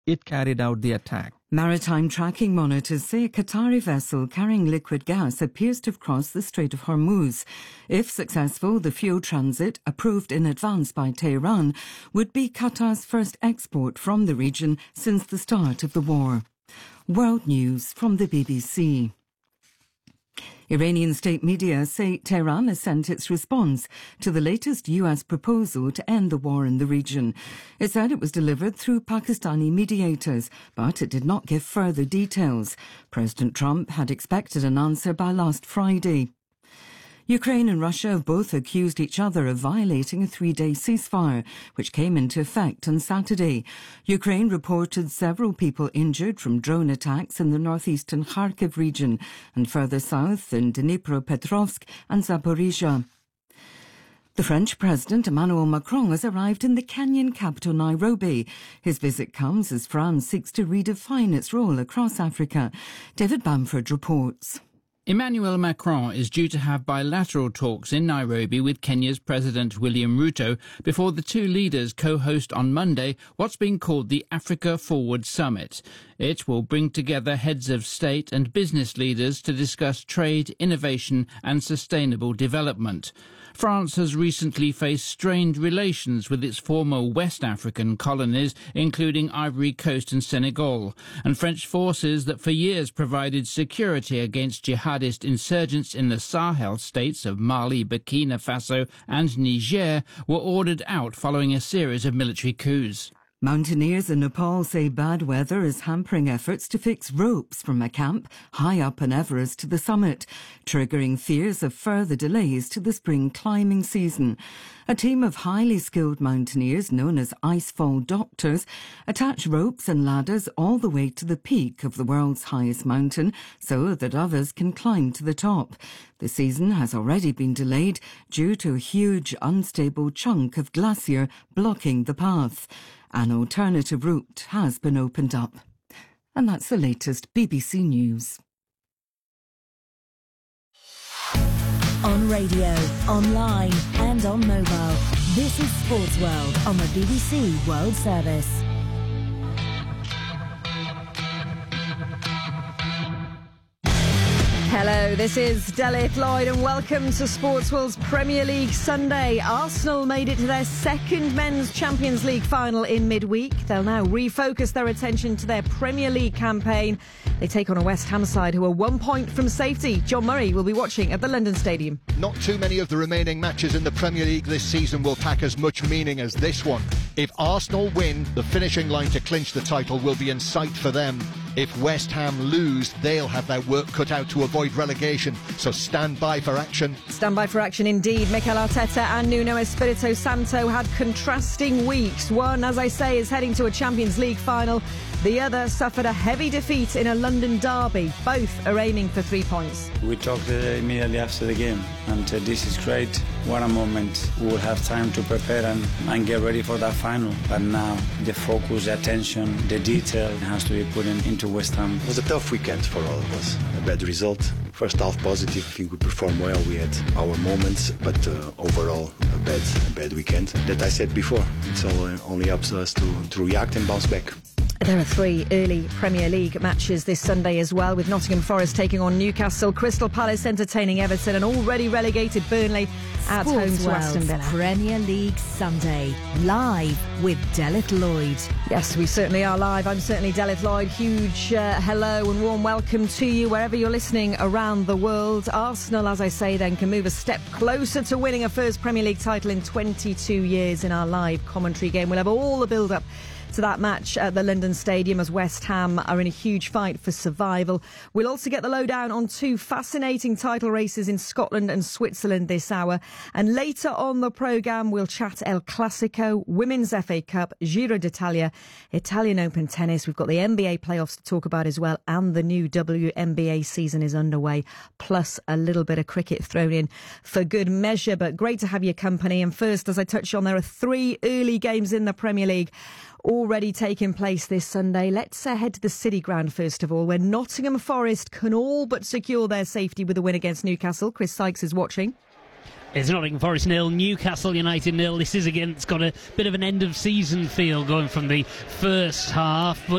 it carried out the attack. Maritime tracking monitors say a Qatari vessel carrying liquid gas appears to have crossed the Strait of Hormuz. If successful, the fuel transit, approved in advance by Tehran, would be Qatar's first export from the region since the start of the war. World News from the BBC. Iranian state media say Tehran has sent its response to the latest US proposal to end the war in the region. It said it was delivered through Pakistani mediators, but it did not give further details. President Trump had expected an answer by last Friday. Ukraine and Russia have both accused each other of violating a 3-day ceasefire, which came into effect on Saturday. Ukraine reported several people injured from drone attacks in the northeastern Kharkiv region and further south in Dnipropetrovsk and Zaporizhia. The French President Emmanuel Macron has arrived in the Kenyan capital Nairobi. His visit comes as France seeks to redefine its role across Africa. David Bamford reports. Emmanuel Macron is due to have bilateral talks in Nairobi with Kenya's President William Ruto before the two leaders co-host on Monday what's being called the Africa Forward Summit. It will bring together heads of state and business leaders to discuss trade, innovation and sustainable development. France has recently faced strained relations with its former West African colonies, including Ivory Coast and Senegal, and French forces that for years provided security against jihadist insurgents in the Sahel states of Mali, Burkina Faso and Niger were ordered out following a series of military coups. Mountaineers in Nepal say bad weather is hampering efforts to fix ropes from a camp high up on Everest to the summit, triggering fears of further delays to the spring climbing season. A team of highly skilled mountaineers known as Icefall Doctors attach ropes and ladders all the way to the peak of the world's highest mountain so that others can climb to the top. The season has already been delayed due to a huge unstable chunk of glacier blocking the path. An alternative route has been opened up. And that's the latest BBC News. On radio, online and on mobile, this is Sports World on the BBC World Service. Hello, this is Delith Lloyd and welcome to Sports World's Premier League Sunday. Arsenal made it to their second Men's Champions League final in midweek. They'll now refocus their attention to their Premier League campaign. They take on a West Ham side who are 1 point from safety. John Murray will be watching at the London Stadium. Not too many of the remaining matches in the Premier League this season will pack as much meaning as this one. If Arsenal win, the finishing line to clinch the title will be in sight for them. If West Ham lose, they'll have their work cut out to avoid relegation. So stand by for action. Stand by for action indeed. Mikel Arteta and Nuno Espirito Santo had contrasting weeks. One, as I say, is heading to a Champions League final. The other suffered a heavy defeat in a London derby. Both are aiming for 3 points. We talked immediately after the game, and this is great. What a moment. We will have time to prepare and get ready for that final. But now the focus, the attention, the detail has to be put into West Ham. It was a tough weekend for all of us. A bad result. First half positive. I think we performed well. We had our moments, but overall a bad weekend. That I said before. It's only up to us to react and bounce back. There are 3 early Premier League matches this Sunday as well, with Nottingham Forest taking on Newcastle, Crystal Palace entertaining Everton and already relegated Burnley at home to Aston Villa. Premier League Sunday, live with Delith Lloyd. Yes, we certainly are live. I'm certainly Delith Lloyd. Huge hello and warm welcome to you wherever you're listening around the world. Arsenal, as I say, then can move a step closer to winning a first Premier League title in 22 years in our live commentary game. We'll have all the build-up to that match at the London Stadium as West Ham are in a huge fight for survival. We'll also get the lowdown on 2 fascinating title races in Scotland and Switzerland this hour. And later on the programme, we'll chat El Clasico, Women's FA Cup, Giro d'Italia, Italian Open tennis. We've got the NBA playoffs to talk about as well, and the new WNBA season is underway, plus a little bit of cricket thrown in for good measure. But great to have your company. And first, as I touched on, there are 3 early games in the Premier League already taking place this Sunday. Let's head to the City Ground first of all, where Nottingham Forest can all but secure their safety with a win against Newcastle. Chris Sykes is watching. It's Nottingham Forest 0, Newcastle United 0. This is again, it's got a bit of an end of season feel going from the first half, but